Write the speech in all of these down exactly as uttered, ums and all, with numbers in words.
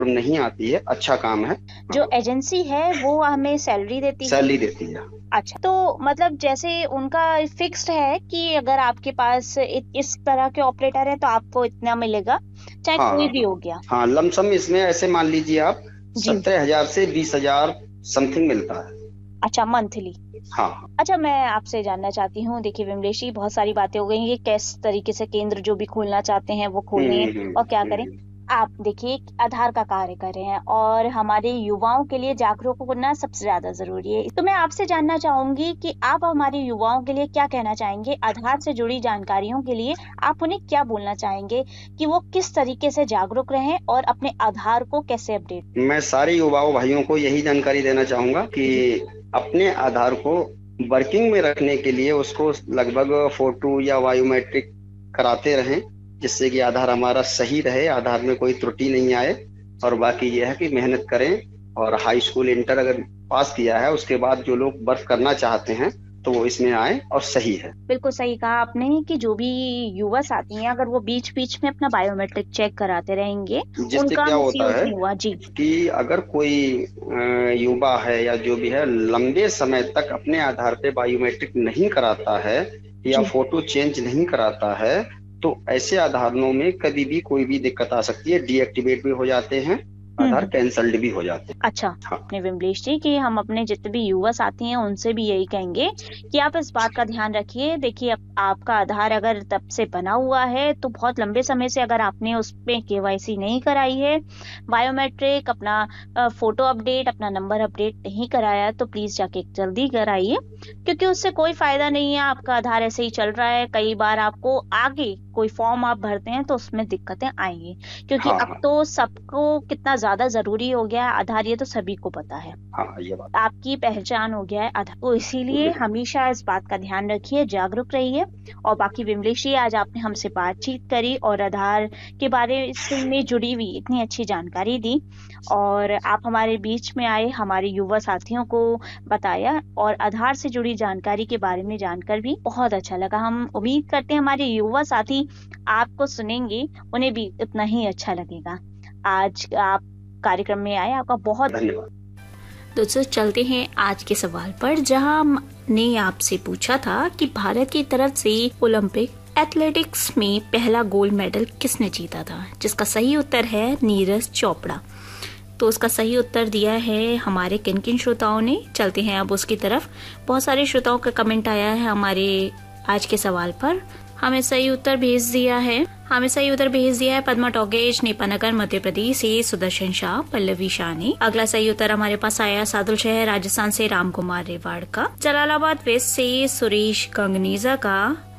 नहीं आती है, अच्छा काम है। जो एजेंसी है वो हमें सैलरी देती है? सैलरी देती है। अच्छा, तो मतलब जैसे उनका फिक्स्ड है कि अगर आपके पास इ- इस तरह के ऑपरेटर है तो आपको इतना मिलेगा, चाहे हाँ कोई हाँ भी हाँ। हो गया? हाँ, लमसम इसमें ऐसे मान लीजिए आप, जी। सत्रह हजार से बीस हजार समथिंग मिलता है। अच्छा, मंथली। हाँ हाँ। अच्छा, मैं आपसे जानना चाहती हूँ, देखिए विमलेश जी, बहुत सारी बातें हो गई कि किस तरीके से केंद्र जो भी खोलना चाहते हैं वो खोलें हम्म हम्म और क्या हम्म करें। हम्म। आप देखिए, आधार का कार्य कर रहे हैं और हमारे युवाओं के लिए जागरूक होना सबसे ज्यादा जरूरी है, तो मैं आपसे जानना चाहूंगी कि आप हमारे युवाओं के लिए क्या कहना चाहेंगे, आधार से जुड़ी जानकारियों के लिए आप उन्हें क्या बोलना चाहेंगे कि वो किस तरीके से जागरूक रहें और अपने आधार को कैसे अपडेट। मैं सारे युवाओं भाइयों को यही जानकारी देना चाहूंगा कि जी। अपने आधार को वर्किंग में रखने के लिए उसको लगभग फोटो या बायोमेट्रिक कराते रहें, जिससे कि आधार हमारा सही रहे, आधार में कोई त्रुटि नहीं आए। और बाकी यह है कि मेहनत करें, और हाई स्कूल इंटर अगर पास किया है उसके बाद जो लोग वर्क करना चाहते हैं तो वो इसमें आए, और सही है। बिल्कुल सही कहा आपने कि जो भी युवा साथी हैं अगर वो बीच बीच में अपना बायोमेट्रिक चेक कराते रहेंगे, जिससे उनका क्या होता मिसयूज है नहीं हुआ। जी। कि अगर कोई अ, युवा है या जो भी है लंबे समय तक अपने आधार पे बायोमेट्रिक नहीं कराता है या जी। फोटो चेंज नहीं कराता है, तो ऐसे आधारों में कभी भी कोई भी दिक्कत आ सकती है, डीएक्टिवेट भी हो जाते हैं, हम्म आधार हम्म। कैंसल्ड भी हो जाते अच्छा, हैं। हाँ अपने विमलेश जी, कि हम अपने जितने भी युवा साथी हैं उनसे भी यही कहेंगे कि आप इस बात का ध्यान रखिए। देखिए, अब आपका आधार अगर तब से बना हुआ है तो बहुत लंबे समय से अगर आपने उस पे केवाईसी नहीं कराई है, बायोमेट्रिक, अपना अ, फोटो अपडेट, अपना नंबर अपडेट नहीं कराया है, तो प्लीज जाके जल्दी कराइए, क्योंकि उससे कोई फायदा नहीं है। आपका आधार ऐसे ही चल रहा है, कई बार आपको आगे कोई फॉर्म आप भरते हैं तो उसमें दिक्कतें आएंगी, क्योंकि हाँ अब हाँ तो सबको कितना ज्यादा जरूरी हो गया है आधार, ये तो सभी को पता है। हाँ, ये बात आपकी पहचान हो गया है आधार, तो इसीलिए बिल्कुल। हमेशा इस बात का ध्यान रखिए, जागरूक रहिए। और बाकी विमलेश जी, आज आपने हमसे बातचीत करी और आधार के बारे से में जुड़ी हुई इतनी अच्छी जानकारी दी, और आप हमारे बीच में आए, हमारे युवा साथियों को बताया, और आधार से जुड़ी जानकारी के बारे में जानकर भी बहुत अच्छा लगा। हम उम्मीद करते हैं हमारे युवा साथी आपको सुनेंगे, उन्हें भी उतना ही अच्छा लगेगा। आज आप कार्यक्रम में आए, आपका बहुत धन्यवाद। दोस्तों, चलते हैं आज के सवाल पर, जहां हमने आपसे पूछा था कि भारत की तरफ से ओलंपिक एथलेटिक्स में पहला गोल्ड मेडल किसने जीता था, जिसका सही उत्तर है नीरज चोपड़ा। तो उसका सही उत्तर दिया है हमारे किन किन श्रोताओं ने। चलते हैं अब उसकी तरफ। बहुत सारे श्रोताओं का कमेंट आया है हमारे आज के सवाल पर। हमें सही उत्तर भेज दिया है हमें सही उत्तर भेज दिया है पद्मा टोगेश, नेपानगर मध्य प्रदेश से सुदर्शन शाह, पल्लवी शाह ने। अगला सही उत्तर हमारे पास आया सादुल शहर राजस्थान से राम कुमार रेवाड़ का। जलालाबाद वेस्ट से सुरेश गंगनीजा का।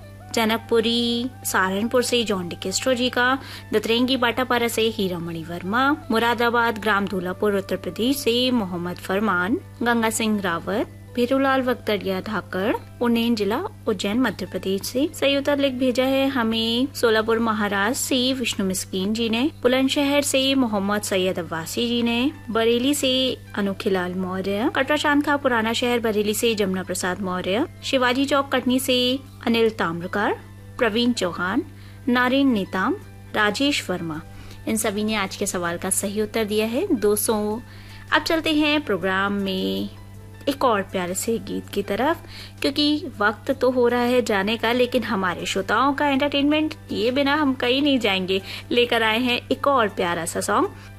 जनकपुरी सहारनपुर से जॉन डिकेस्ट्रो जी का। दतरेंगी बाटापारा से हीरामणि वर्मा। मुरादाबाद ग्राम धूलापुर उत्तर प्रदेश से मोहम्मद फरमान। गंगा सिंह रावत। भेरूलाल वक्तड़िया धाकड़, उन्नैन जिला उज्जैन मध्य प्रदेश से। सही उत्तर लिख भेजा है हमें सोलापुर महाराष्ट्र से विष्णु मिस्कीन जी ने। बुलंदशहर से मोहम्मद सैयद अब्बासी जी ने। बरेली से अनोखीलाल मौर्य। कटरा चांदखा पुराना शहर बरेली से जमुना प्रसाद मौर्य। शिवाजी चौक कटनी से अनिल ताम्रकार। प्रवीण चौहान, नारायण नेताम, राजेश वर्मा, इन सभी ने आज के सवाल का सही उत्तर दिया है। दोस्तों, अब चलते हैं प्रोग्राम में एक और प्यारे से गीत की तरफ, क्योंकि वक्त तो हो रहा है जाने का, लेकिन हमारे श्रोताओं का एंटरटेनमेंट किए बिना हम कहीं नहीं जाएंगे। लेकर आए हैं एक और प्यारा सा सॉन्ग।